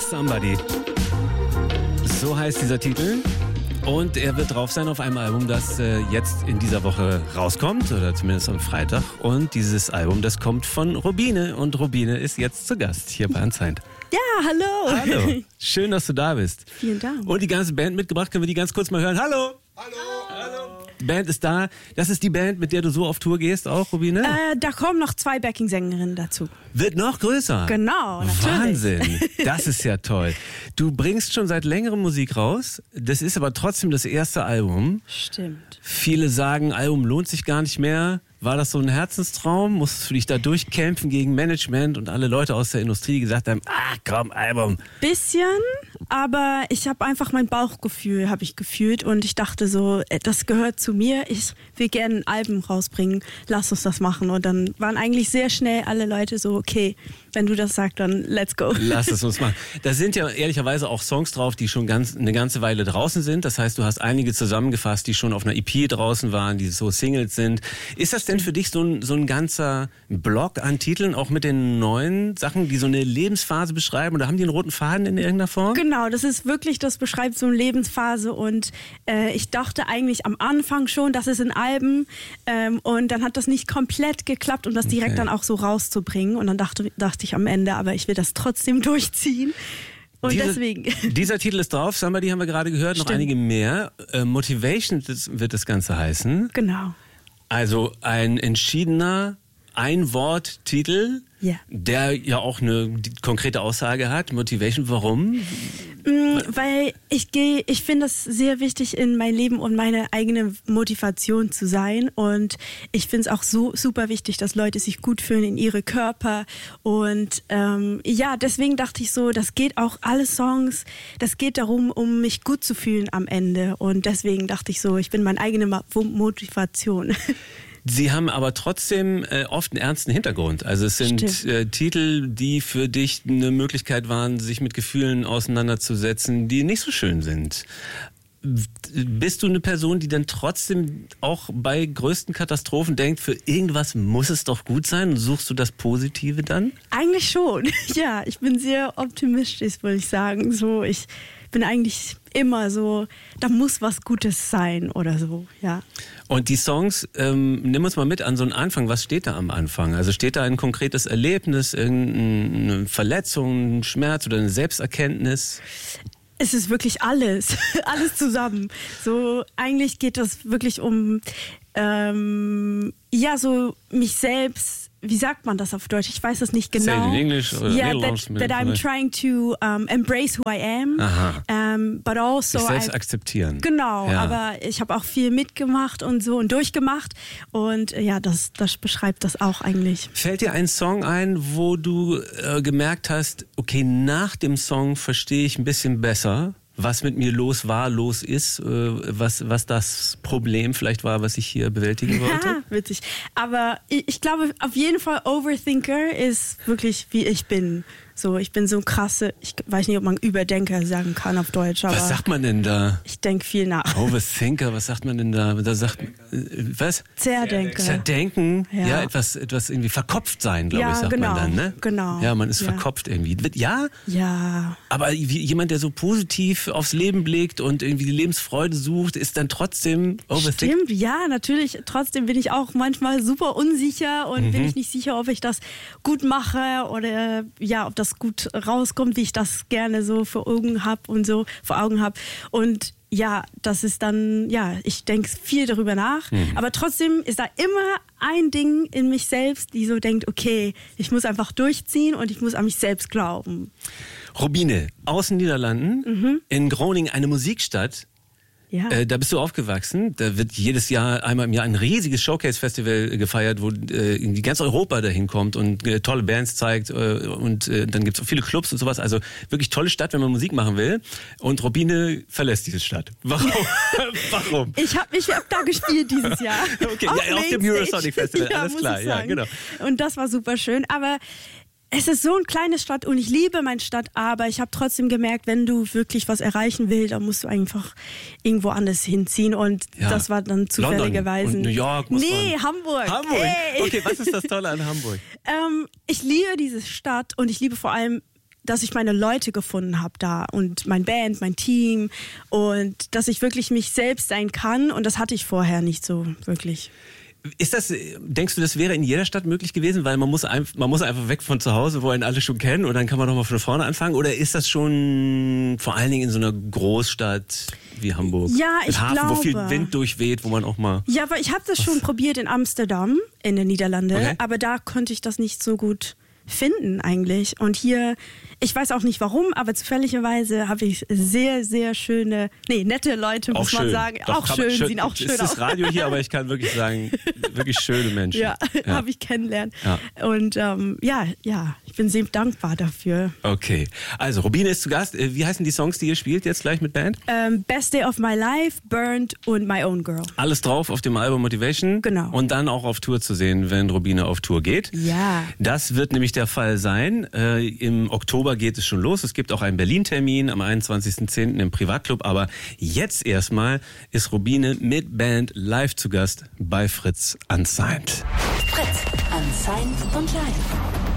Somebody. So heißt dieser Titel. Und er wird drauf sein auf einem Album, das jetzt in dieser Woche rauskommt, oder zumindest am Freitag. Und dieses Album, das kommt von Robine. Und Robine ist jetzt zu Gast hier bei Unsigned. Ja, hallo. Hallo. Schön, dass du da bist. Vielen Dank. Und die ganze Band mitgebracht, können wir die ganz kurz mal hören. Hallo. Hallo. Hallo. Die Band ist da. Das ist die Band, mit der du so auf Tour gehst, auch, Robine? Da kommen noch 2 Backing-Sängerinnen dazu. Wird noch größer. Genau, natürlich. Wahnsinn, das ist ja toll. Du bringst schon seit längerem Musik raus. Das ist aber trotzdem das erste Album. Stimmt. Viele sagen, Album lohnt sich gar nicht mehr. War das so ein Herzenstraum? Musstest du dich da durchkämpfen gegen Management und alle Leute aus der Industrie, die gesagt haben, komm, Album. Bisschen, aber ich habe einfach mein Bauchgefühl, habe ich gefühlt und ich dachte so, das gehört zu mir, ich will gerne ein Album rausbringen, lass uns das machen. Und dann waren eigentlich sehr schnell alle Leute so, okay, wenn du das sagst, dann let's go. Lass es uns machen. Da sind ja ehrlicherweise auch Songs drauf, die schon eine ganze Weile draußen sind. Das heißt, du hast einige zusammengefasst, die schon auf einer EP draußen waren, die so Singles sind. Ist das denn für dich so ein ganzer Block an Titeln, auch mit den neuen Sachen, die so eine Lebensphase beschreiben? Oder haben die einen roten Faden in irgendeiner Form? Genau, das ist wirklich, das beschreibt so eine Lebensphase und ich dachte eigentlich am Anfang schon, das ist ein Album und dann hat das nicht komplett geklappt, um das direkt dann auch so rauszubringen und dann dachte ich am Ende, aber ich will das trotzdem durchziehen. Und deswegen. Dieser Titel ist drauf, Somebody haben wir gerade gehört, noch einige mehr. Motivation wird das Ganze heißen. Genau. Also ein entschiedener Ein-Wort-Titel, der ja auch eine konkrete Aussage hat. Motivation, warum? Weil ich finde es sehr wichtig in mein Leben und meine eigene Motivation zu sein und ich finde es auch so super wichtig, dass Leute sich gut fühlen in ihre Körper und deswegen dachte ich so, das geht auch alle Songs, das geht darum, um mich gut zu fühlen am Ende und deswegen dachte ich so, ich bin meine eigene Motivation. Sie haben aber trotzdem oft einen ernsten Hintergrund. Also es sind Titel, die für dich eine Möglichkeit waren, sich mit Gefühlen auseinanderzusetzen, die nicht so schön sind. Bist du eine Person, die dann trotzdem auch bei größten Katastrophen denkt, für irgendwas muss es doch gut sein? Und suchst du das Positive dann? Eigentlich schon. Ja, ich bin sehr optimistisch, würde ich sagen. So, ich bin eigentlich immer so, da muss was Gutes sein oder so, ja. Und die Songs, nimm uns mal mit an so einen Anfang. Was steht da am Anfang? Also steht da ein konkretes Erlebnis, irgendeine Verletzung, ein Schmerz oder eine Selbsterkenntnis? Es ist wirklich alles zusammen. So, eigentlich geht das wirklich um, so mich selbst. Wie sagt man das auf Deutsch? Ich weiß das nicht genau. Say it in English or that I'm trying to embrace who I am, but also sich selbst akzeptieren. Genau, aber ich habe auch viel mitgemacht und so und durchgemacht und das beschreibt das auch eigentlich. Fällt dir ein Song ein, wo du gemerkt hast, okay, nach dem Song verstehe ich ein bisschen besser, was mit mir los ist, was das Problem vielleicht war, was ich hier bewältigen wollte? Ja, witzig. Aber ich glaube, auf jeden Fall Overthinker ist wirklich, wie ich bin. So, ich bin so krasse, ich weiß nicht, ob man Überdenker sagen kann auf Deutsch. Aber was sagt man denn da? Ich denke viel nach. Overthinker, was sagt man denn da? Da sagt, was? Zerdenker. Zerdenken, ja etwas irgendwie verkopft sein, glaube ich, sagt man dann, ne? Genau. Ja, man ist verkopft irgendwie. Ja? Ja. Aber jemand, der so positiv aufs Leben blickt und irgendwie die Lebensfreude sucht, ist dann trotzdem Overthinker. Stimmt, ja, natürlich. Trotzdem bin ich auch manchmal super unsicher und bin ich nicht sicher, ob ich das gut mache oder ob das gut rauskommt, wie ich das gerne so vor Augen habe und das ist dann, ich denke viel darüber nach, aber trotzdem ist da immer ein Ding in mich selbst, die so denkt, okay, ich muss einfach durchziehen und ich muss an mich selbst glauben. Robine, aus den Niederlanden, in Groningen, eine Musikstadt. Ja. Da bist du aufgewachsen. Da wird jedes Jahr, einmal im Jahr, ein riesiges Showcase-Festival gefeiert, wo ganz Europa dahin kommt und tolle Bands zeigt und dann gibt es auch viele Clubs und sowas. Also wirklich tolle Stadt, wenn man Musik machen will. Und Robine verlässt diese Stadt. Warum? Warum? Ich hab da gespielt dieses Jahr. Okay, auf dem Eurosonic Festival, alles klar. Ja, genau. Und das war super schön, aber es ist so eine kleine Stadt und ich liebe meine Stadt, aber ich habe trotzdem gemerkt, wenn du wirklich was erreichen willst, dann musst du einfach irgendwo anders hinziehen und das war dann zufälligerweise. London und New York Hamburg. Hamburg? Hey. Okay, was ist das Tolle an Hamburg? Ich liebe diese Stadt und ich liebe vor allem dass ich meine Leute gefunden habe da und mein Band, mein Team und dass ich wirklich mich selbst sein kann und das hatte ich vorher nicht so wirklich. Denkst du, das wäre in jeder Stadt möglich gewesen, weil man muss einfach weg von zu Hause, wo einen alle schon kennen und dann kann man nochmal von vorne anfangen? Oder ist das schon vor allen Dingen in so einer Großstadt wie Hamburg? Ja, ich glaube. Wo viel Wind durchweht, wo man auch mal... Ja, aber ich habe das schon probiert in Amsterdam, in den Niederlanden, okay. Aber da konnte ich das nicht so gut finden eigentlich. Und hier, ich weiß auch nicht warum, aber zufälligerweise habe ich sehr, sehr nette Leute, muss man sagen. Doch, auch schön, sehen auch schön aus. Das ist Radio hier, aber ich kann wirklich sagen, wirklich schöne Menschen. Ja. Habe ich kennengelernt. Ja. Und ich bin sehr dankbar dafür. Okay, also Rubine ist zu Gast. Wie heißen die Songs, die ihr spielt jetzt gleich mit Band? Best Day of My Life, Burned und My Own Girl. Alles drauf auf dem Album Motivation. Genau. Und dann auch auf Tour zu sehen, wenn Rubine auf Tour geht. Ja. Das wird nämlich der Fall sein. Im Oktober geht es schon los. Es gibt auch einen Berlin-Termin am 21.10. im Privatclub. Aber jetzt erstmal ist Rubine mit Band live zu Gast bei Fritz Unsigned. Fritz Unsigned und live.